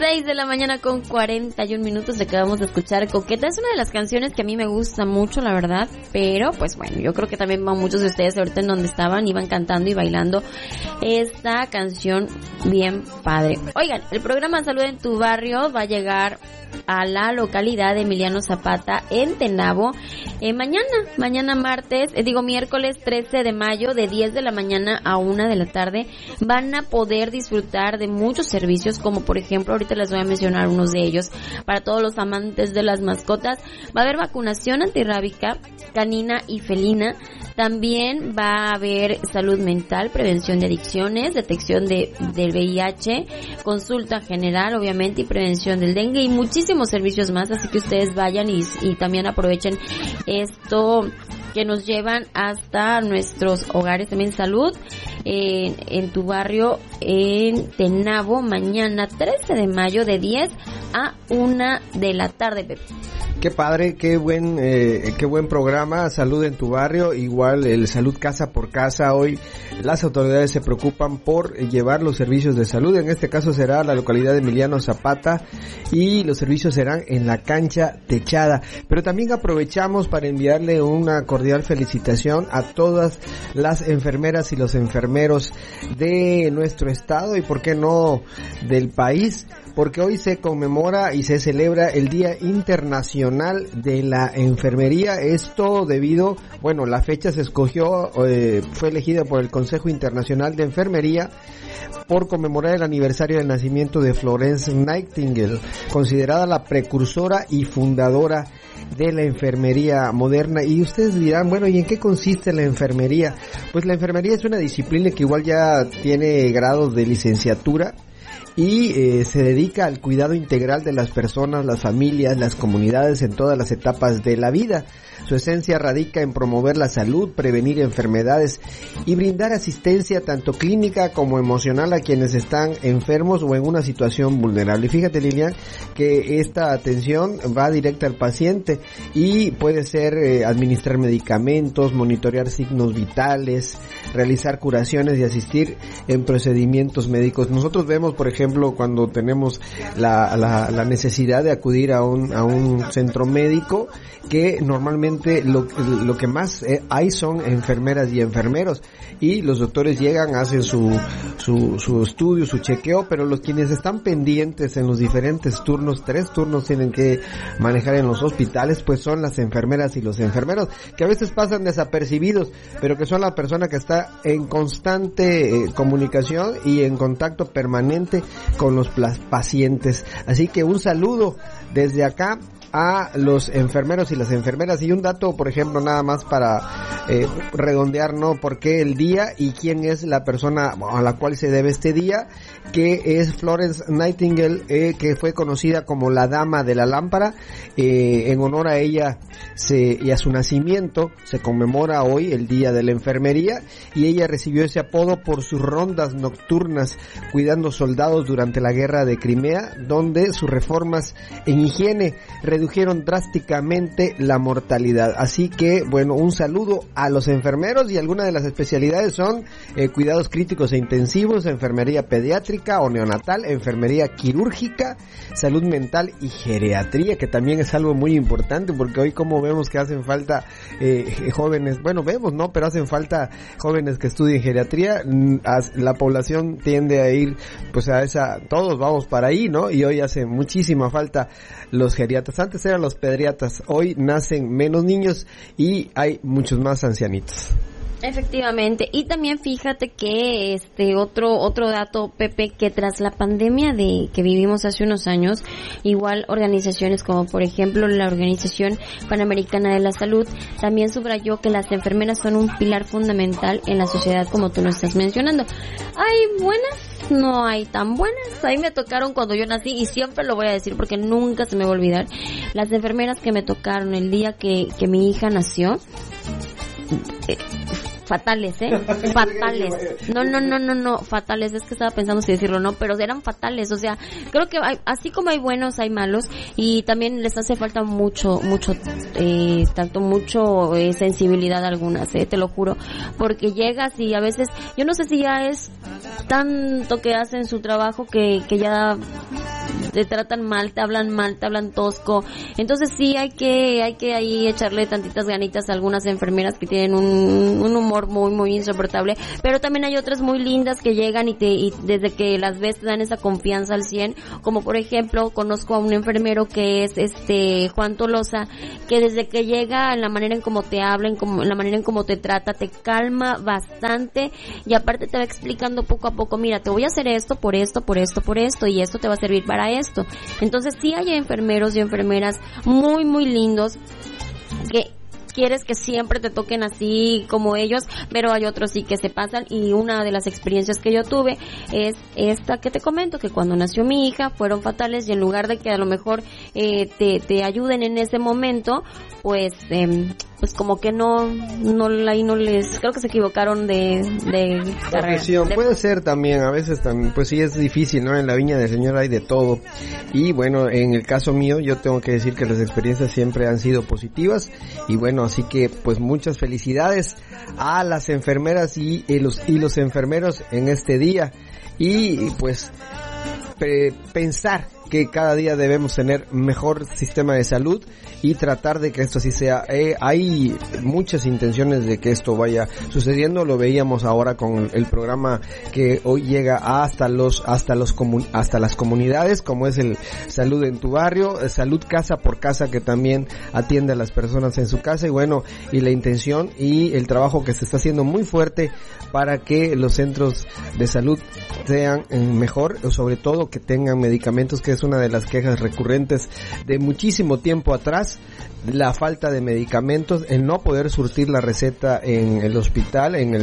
6 de la mañana con 41 minutos. Acabamos de escuchar Coqueta. Es una de las canciones que a mí me gusta mucho, la verdad. Pero, pues bueno, yo creo que también van muchos de ustedes ahorita en donde estaban, iban cantando y bailando esta canción bien padre. Oigan, el programa Salud en tu Barrio va a llegar a la localidad de Emiliano Zapata en Tenabo mañana miércoles 13 de mayo de 10 de la mañana a 1 de la tarde. Van a poder disfrutar de muchos servicios, como por ejemplo, ahorita les voy a mencionar unos de ellos. Para todos los amantes de las mascotas, va a haber vacunación antirrábica canina y felina. También va a haber salud mental, prevención de adicciones, detección del VIH, consulta general, obviamente, y prevención del dengue y muchísimos servicios más. Así que ustedes vayan y también aprovechen esto que nos llevan hasta nuestros hogares. También salud en tu barrio en Tenabo mañana 13 de mayo de 10 a 1 de la tarde, Pepe. Qué padre, qué buen programa, Salud en tu Barrio, igual el Salud Casa por Casa. Hoy las autoridades se preocupan por llevar los servicios de salud, en este caso será la localidad de Emiliano Zapata y los servicios serán en la cancha techada. Pero también aprovechamos para enviarle una cordial felicitación a todas las enfermeras y los enfermeros de nuestro estado y por qué no del país, porque hoy se conmemora y se celebra el Día Internacional de la Enfermería. Esto debido, la fecha se escogió, fue elegida por el Consejo Internacional de Enfermería por conmemorar el aniversario del nacimiento de Florence Nightingale, considerada la precursora y fundadora de la enfermería moderna. Y ustedes dirán, ¿y en qué consiste la enfermería? Pues la enfermería es una disciplina que igual ya tiene grados de licenciatura y se dedica al cuidado integral de las personas, las familias, las comunidades en todas las etapas de la vida. Su esencia radica en promover la salud, prevenir enfermedades y brindar asistencia tanto clínica como emocional a quienes están enfermos o en una situación vulnerable. Y fíjate, Lilian, que esta atención va directa al paciente y puede ser administrar medicamentos, monitorear signos vitales, realizar curaciones y asistir en procedimientos médicos. Nosotros vemos, por ejemplo, cuando tenemos la necesidad de acudir a un centro médico, que normalmente lo que más hay son enfermeras y enfermeros, y los doctores llegan, hacen su estudio, su chequeo, pero quienes están pendientes en los diferentes turnos, 3 turnos tienen que manejar en los hospitales, pues son las enfermeras y los enfermeros, que a veces pasan desapercibidos, pero que son la persona que está en constante comunicación y en contacto permanente con los pacientes. Así que un saludo desde acá a los enfermeros y las enfermeras. Y un dato, por ejemplo, nada más para redondear, ¿no? ¿Por qué el día y quién es la persona a la cual se debe este día? Que es Florence Nightingale, que fue conocida como la Dama de la Lámpara. En honor a ella y a su nacimiento se conmemora hoy el Día de la Enfermería, y ella recibió ese apodo por sus rondas nocturnas cuidando soldados durante la Guerra de Crimea, donde sus reformas en higiene redujeron drásticamente la mortalidad. Así que, un saludo a los enfermeros, y algunas de las especialidades son cuidados críticos e intensivos, enfermería pediátrica o neonatal, enfermería quirúrgica, salud mental y geriatría, que también es algo muy importante, porque hoy como vemos que hacen falta jóvenes, vemos, ¿no? Pero hacen falta jóvenes que estudien geriatría. La población tiende a ir, pues todos vamos para ahí, ¿no? Y hoy hace muchísima falta los geriatras. Antes eran los pediatras, hoy nacen menos niños y hay muchos más ancianitos. Efectivamente, y también fíjate que otro dato, Pepe, que tras la pandemia que vivimos hace unos años, igual organizaciones como por ejemplo la Organización Panamericana de la Salud también subrayó que las enfermeras son un pilar fundamental en la sociedad, como tú nos estás mencionando. Hay buenas, no hay tan buenas. Ahí me tocaron cuando yo nací, y siempre lo voy a decir porque nunca se me va a olvidar, las enfermeras que me tocaron el día que mi hija nació. Fatales, fatales. No, fatales. Es que estaba pensando si decirlo o no, pero eran fatales. O sea, creo que así como hay buenos, hay malos, y también les hace falta mucho sensibilidad a algunas, te lo juro, porque llegas y a veces, yo no sé si ya es tanto que hacen su trabajo que ya te tratan mal, te hablan tosco. Entonces sí hay que ahí echarle tantitas ganitas a algunas enfermeras que tienen un humor muy insoportable, pero también hay otras muy lindas que llegan y desde que las ves te dan esa confianza al 100, como por ejemplo conozco a un enfermero que es Juan Tolosa, que desde que llega, en la manera en cómo te hablan, en la manera en cómo te trata, te calma bastante, y aparte te va explicando poco a poco, mira, te voy a hacer esto, por esto, y esto te va a servir para esto. Entonces sí hay enfermeros y enfermeras muy lindos que quieres que siempre te toquen así como ellos, pero hay otros sí que se pasan, y una de las experiencias que yo tuve es esta que te comento, que cuando nació mi hija fueron fatales, y en lugar de que a lo mejor te ayuden en ese momento, pues como que no les, creo que se equivocaron de profesión. Puede ser también, a veces también, pues sí es difícil, ¿no? En la viña del Señor hay de todo, y bueno, en el caso mío yo tengo que decir que las experiencias siempre han sido positivas, y bueno, así que pues muchas felicidades a las enfermeras y los enfermeros en este día, y pues pensar que cada día debemos tener mejor sistema de salud y tratar de que esto así sea. Hay muchas intenciones de que esto vaya sucediendo, lo veíamos ahora con el programa que hoy llega hasta las comunidades, como es el Salud en tu Barrio, Salud Casa por Casa, que también atiende a las personas en su casa, y bueno, y la intención y el trabajo que se está haciendo muy fuerte para que los centros de salud sean mejor, sobre todo que tengan medicamentos, que es una de las quejas recurrentes de muchísimo tiempo atrás, la falta de medicamentos, el no poder surtir la receta en el hospital, en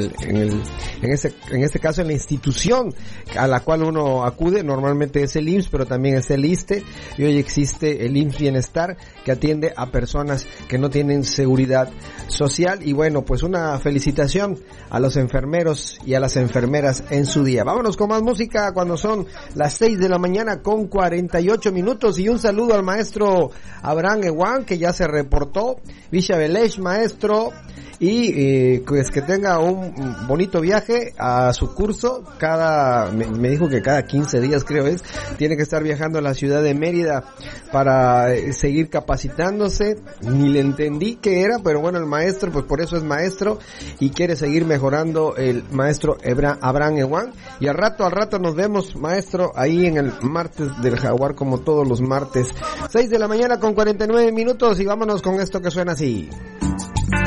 este caso en la institución a la cual uno acude. Normalmente es el IMSS, pero también es el ISSSTE, y hoy existe el IMSS Bienestar, que atiende a personas que no tienen seguridad social. Y bueno, pues una felicitación a los enfermeros y a las enfermeras en su día. Vámonos con más música cuando son las 6 de la mañana con 48 minutos, y un saludo al maestro Abraham Ewan, que ya se reportó. Visha Belesh, maestro, y pues que tenga un bonito viaje a su curso. Me dijo que cada 15 días creo tiene que estar viajando a la ciudad de Mérida para seguir capacitándose. Ni le entendí qué era, pero bueno, el maestro, pues por eso es maestro y quiere seguir mejorando, el maestro Abraham Ewan. Y al rato nos vemos, maestro, ahí en el martes del Jaguar, como todos los martes. 6 de la mañana con 49 minutos, y vámonos con esto que suena así.